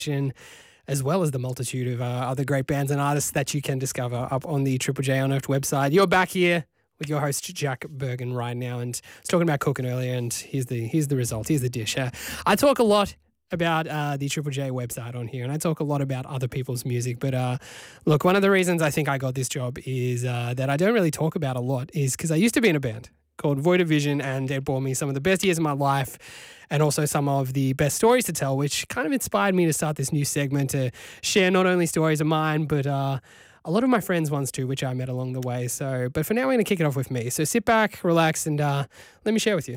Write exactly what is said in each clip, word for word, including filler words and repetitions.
as well as the multitude of uh, other great bands and artists that you can discover up on the Triple J Unearthed website. You're back here with your host, Jack Bergen, right now. And I was talking about cooking earlier, and here's the here's the result. Here's the dish. Uh, I talk a lot about uh, the Triple J website on here, and I talk a lot about other people's music. But uh, look, one of the reasons I think I got this job is uh, that I don't really talk about a lot is because I used to be in a band called Void of Vision, and it brought me some of the best years of my life and also some of the best stories to tell, which kind of inspired me to start this new segment to share not only stories of mine, but uh, a lot of my friends' ones too, which I met along the way. So, but for now, we're going to kick it off with me. So sit back, relax, and uh, let me share with you.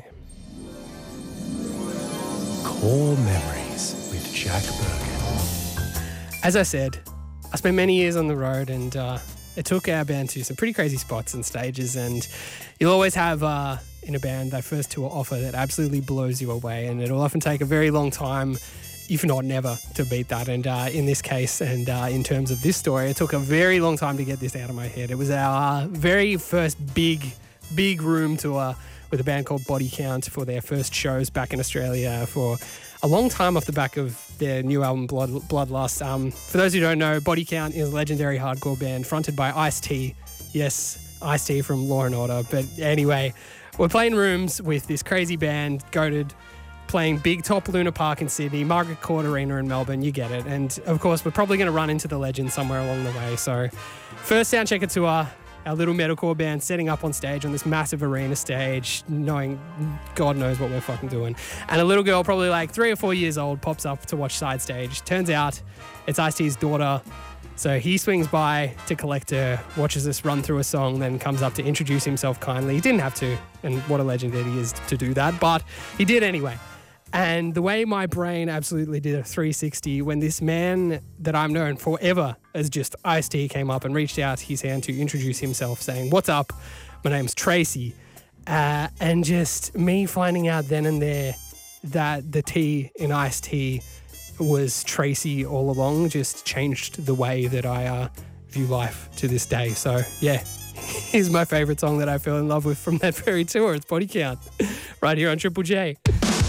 Core Memories with Jack Bergen. As I said, I spent many years on the road, and uh, it took our band to some pretty crazy spots and stages, and you'll always have uh, in a band that first tour offer that absolutely blows you away, and it'll often take a very long time, if not never, to beat that. And uh, in this case, and uh, in terms of this story, it took a very long time to get this out of my head. It was our very first big, big room tour with a band called Body Count for their first shows back in Australia for a long time off the back of their new album Blood Bloodlust. Um, for those who don't know, Body Count is a legendary hardcore band fronted by Ice-T. Yes, Ice-T from Law and Order. But anyway, we're playing rooms with this crazy band, Goated, playing Big Top Luna Park in Sydney, Margaret Court Arena in Melbourne, you get it. And of course, we're probably going to run into the legend somewhere along the way. So first Soundchecker tour, our little metalcore band setting up on stage on this massive arena stage, knowing God knows what we're fucking doing. And a little girl, probably like three or four years old, pops up to watch side stage. Turns out it's Ice-T's daughter. So he swings by to collect her, watches us run through a song, then comes up to introduce himself kindly. He didn't have to, and what a legend that he is to do that, but he did anyway. And the way my brain absolutely did a three sixty when this man that I'm known forever as just Ice-T came up and reached out his hand to introduce himself, saying, "What's up? My name's Tracy." Uh, and just me finding out then and there that the T in Ice-T was Tracy all along just changed the way that I uh, view life to this day. So, yeah, here's my favourite song that I fell in love with from that very tour. It's Body Count, right here on Triple J.